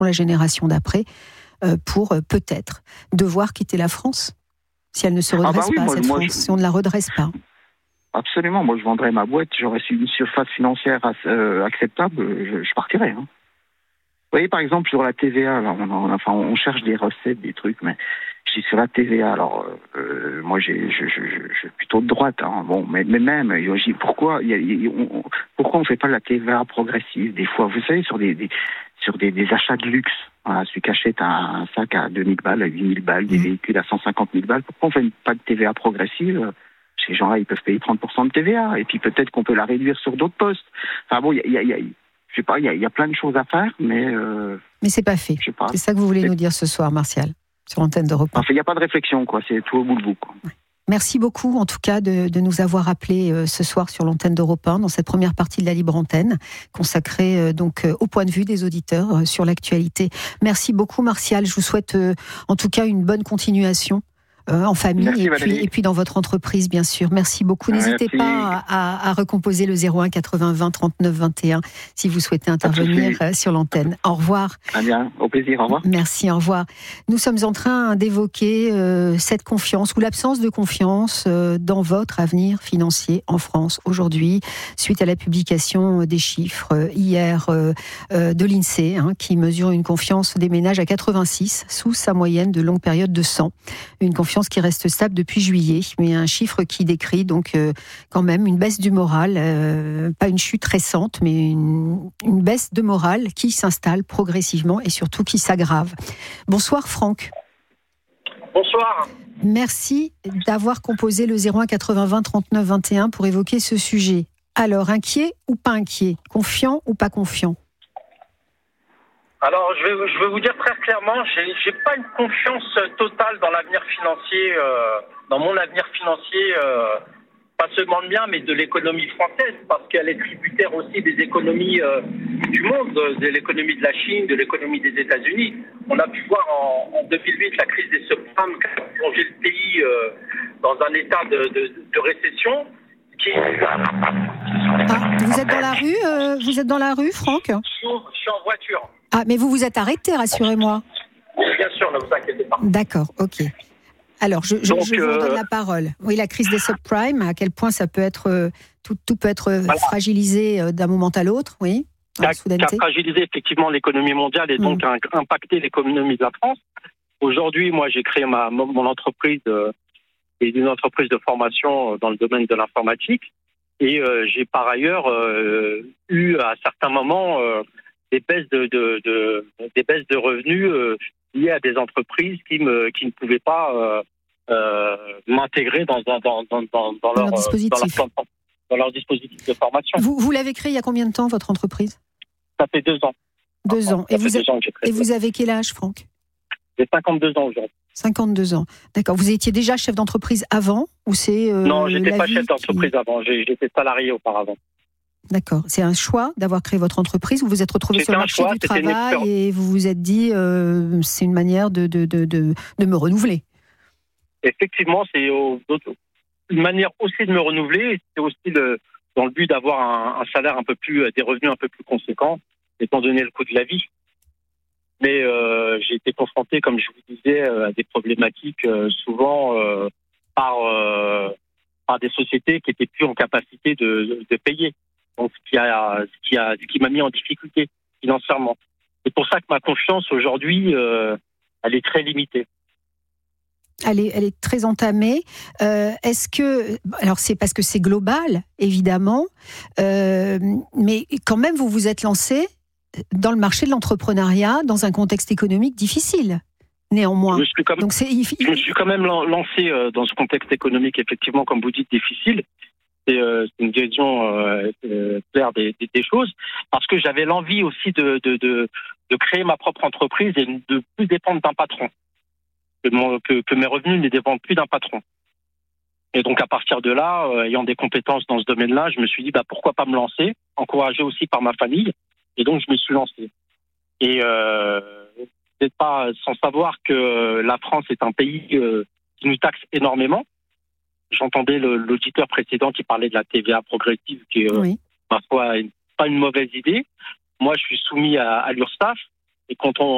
la génération d'après, pour peut-être devoir quitter la France si elle ne se redresse pas, cette France, si on ne la redresse pas. Absolument, moi je vendrais ma boîte, j'aurais une surface financière acceptable, je partirais. Vous voyez, par exemple, sur la TVA, alors, on cherche des recettes, des trucs, mais je dis sur la TVA, alors moi je suis plutôt de droite, mais même, je dis pourquoi on fait pas la TVA progressive des fois, vous savez, sur des achats de luxe, celui qui achète un sac à 2000 balles, à 8000 balles, des véhicules à 150 000 balles, pourquoi on fait pas de TVA progressive? Ces gens-là, ils peuvent payer 30% de TVA, et puis peut-être qu'on peut la réduire sur d'autres postes. Enfin bon, je sais pas, il y a plein de choses à faire, mais c'est pas fait. C'est ça que vous voulez nous dire ce soir, Martial, sur l'antenne d'Europe 1. Enfin, il n'y a pas de réflexion, quoi. C'est tout au bout de bout, quoi. Ouais. Merci beaucoup, en tout cas, de nous avoir appelés ce soir sur l'antenne d'Europe 1, dans cette première partie de la libre antenne, consacrée donc au point de vue des auditeurs sur l'actualité. Merci beaucoup, Martial. Je vous souhaite en tout cas une bonne continuation. En famille. Merci, et puis dans votre entreprise, bien sûr. Merci beaucoup. N'hésitez pas à recomposer le 01 80 20 39 21 si vous souhaitez intervenir sur l'antenne. Au revoir. Très bien, au plaisir, au revoir. Merci, au revoir. Nous sommes en train d'évoquer cette confiance ou l'absence de confiance dans votre avenir financier en France aujourd'hui, suite à la publication des chiffres hier de l'INSEE, qui mesure une confiance des ménages à 86 sous sa moyenne de longue période de 100. Une confiance qui reste stable depuis juillet, mais un chiffre qui décrit donc quand même une baisse du moral, pas une chute récente, mais une baisse de morale qui s'installe progressivement et surtout qui s'aggrave. Bonsoir Franck. Bonsoir. Merci d'avoir composé le 01 80 20 39 21 pour évoquer ce sujet. Alors, inquiet ou pas inquiet? Confiant ou pas confiant? Alors, je vais vous dire très clairement, j'ai pas une confiance totale dans l'avenir financier, dans mon avenir financier, pas seulement le mien, mais de l'économie française, parce qu'elle est tributaire aussi des économies du monde, de l'économie de la Chine, de l'économie des États-Unis. On a pu voir en 2008 la crise des subprimes qui a plongé le pays dans un état de récession. Vous êtes dans la rue, Franck? Je suis en voiture. Ah, mais vous vous êtes arrêté, rassurez-moi. Bien sûr, ne vous inquiétez pas. D'accord, ok. Alors, je vous redonne la parole. Oui, la crise des subprimes, à quel point ça peut être, tout peut être fragilisé d'un moment à l'autre, oui. Qui a fragilisé effectivement l'économie mondiale et donc impacté l'économie de la France. Aujourd'hui, moi, j'ai créé mon entreprise et une entreprise de formation dans le domaine de l'informatique. Et j'ai par ailleurs eu à certains moments des baisses de revenus liées à des entreprises qui ne pouvaient pas m'intégrer dans leur dispositif de formation. Vous l'avez créé il y a combien de temps, votre entreprise? Ça fait 2 ans. 2 ans. Et vous avez quel âge, Franck? J'ai 52 ans aujourd'hui. 52 ans. D'accord. Vous étiez déjà chef d'entreprise avant ou c'est Non, j'étais pas chef d'entreprise avant. J'étais salarié auparavant. D'accord. C'est un choix d'avoir créé votre entreprise. Vous vous êtes retrouvé sur le marché du travail et vous vous êtes dit c'est une manière de me renouveler. Effectivement, c'est une manière aussi de me renouveler. C'est aussi dans le but d'avoir un salaire des revenus un peu plus conséquents, étant donné le coût de la vie. Mais j'ai été confronté, comme je vous disais, à des problématiques souvent par des sociétés qui étaient plus en capacité de payer. Donc, ce qui m'a mis en difficulté financièrement. C'est pour ça que ma confiance aujourd'hui, elle est très limitée. Elle est très entamée. Est-ce que, alors c'est parce que c'est global, évidemment, mais quand même vous vous êtes lancé dans le marché de l'entrepreneuriat dans un contexte économique difficile. Néanmoins, je me suis quand même lancé dans ce contexte économique, effectivement, comme vous dites, difficile. C'est une vision claire des choses, parce que j'avais l'envie aussi de créer ma propre entreprise et de plus dépendre d'un patron, que mes revenus ne dépendent plus d'un patron. Et donc à partir de là, ayant des compétences dans ce domaine-là, je me suis dit pourquoi pas me lancer, encouragé aussi par ma famille, et donc je me suis lancé. Et peut-être pas sans savoir que la France est un pays qui nous taxe énormément. J'entendais l'auditeur précédent qui parlait de la TVA progressive, qui est parfois pas une mauvaise idée. Moi, je suis soumis à l'URSSAF, et quand on